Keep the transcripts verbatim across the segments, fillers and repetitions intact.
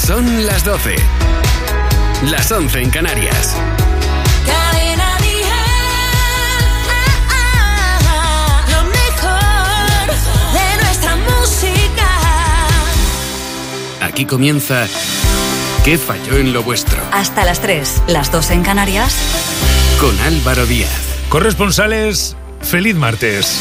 Son las doce. Las once en Canarias. Cadena Dial. Ah, ah, ah, lo mejor de nuestra música. Aquí comienza ¿Qué falló en lo vuestro? Hasta las tres, las dos en Canarias. Con Álvaro Díaz. Corresponsales, feliz martes.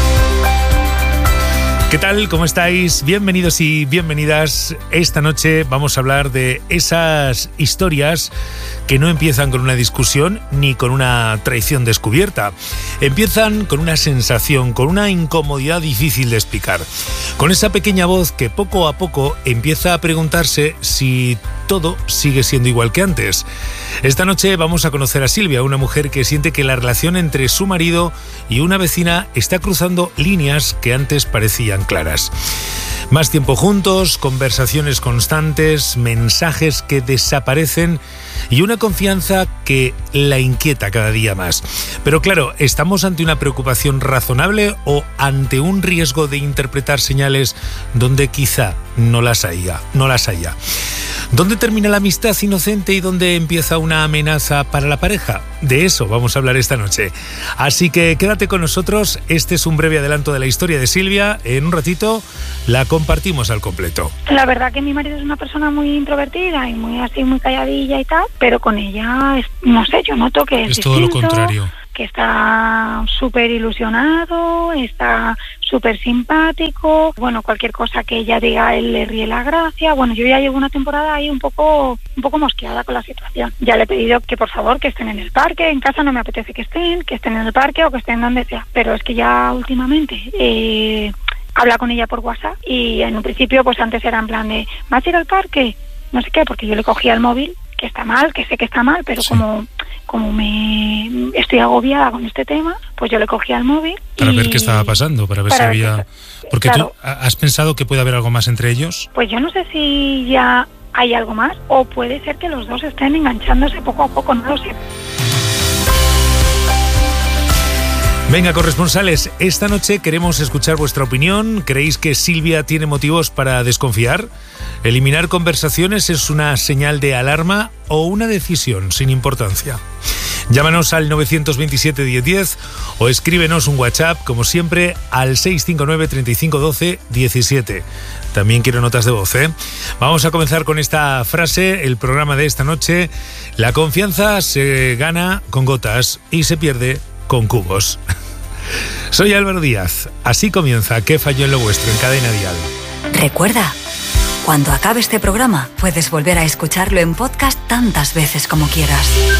¿Qué tal? ¿Cómo estáis? Bienvenidos y bienvenidas. Esta noche vamos a hablar de esas historias que no empiezan con una discusión ni con una traición descubierta. Empiezan con una sensación, con una incomodidad difícil de explicar. Con esa pequeña voz que poco a poco empieza a preguntarse si todo sigue siendo igual que antes. Esta noche vamos a conocer a Silvia, una mujer que siente que la relación entre su marido y una vecina está cruzando líneas que antes parecían claras. Más tiempo juntos, conversaciones constantes, mensajes que desaparecen y una confianza que la inquieta cada día más. Pero claro, ¿estamos ante una preocupación razonable o ante un riesgo de interpretar señales donde quizá no las haya? No las haya. ¿Dónde termina la amistad inocente y dónde empieza una amenaza para la pareja? De eso vamos a hablar esta noche. Así que quédate con nosotros. Este es un breve adelanto de la historia de Silvia. En un ratito la compartimos al completo. La verdad que mi marido es una persona muy introvertida y muy así, muy calladilla y tal, pero con ella, es, no sé, yo noto que es, es distinto, todo lo contrario. Que está súper ilusionado, está súper simpático. Bueno, cualquier cosa que ella diga, él le ríe la gracia. Bueno, yo ya llevo una temporada ahí un poco un poco mosqueada con la situación. Ya le he pedido que por favor que estén en el parque. En casa no me apetece que estén, que estén en el parque o que estén donde sea. Pero es que ya últimamente eh, habla con ella por WhatsApp y en un principio, pues antes era en plan de ¿vas a ir al parque? No sé qué, porque yo le cogía el móvil, que está mal, que sé que está mal, pero sí. como... como me estoy agobiada con este tema, pues yo le cogía el móvil para y... ver qué estaba pasando, para ver para si ver había... Que... Porque claro. ¿Tú has pensado que puede haber algo más entre ellos? Pues yo no sé si ya hay algo más, o puede ser que los dos estén enganchándose poco a poco, no lo sé. Venga, corresponsales, esta noche queremos escuchar vuestra opinión. ¿Creéis que Silvia tiene motivos para desconfiar? ¿Eliminar conversaciones es una señal de alarma o una decisión sin importancia? Llámanos al nueve dos siete, diez diez o escríbenos un WhatsApp, como siempre, al seis cinco nueve, treinta y cinco, doce, diecisiete. También quiero notas de voz, ¿eh? Vamos a comenzar con esta frase, el programa de esta noche. La confianza se gana con gotas y se pierde con cubos. Soy Álvaro Díaz. Así comienza ¿Qué falló en lo vuestro? En Cadena Dial. Recuerda, cuando acabe este programa, puedes volver a escucharlo en podcast tantas veces como quieras.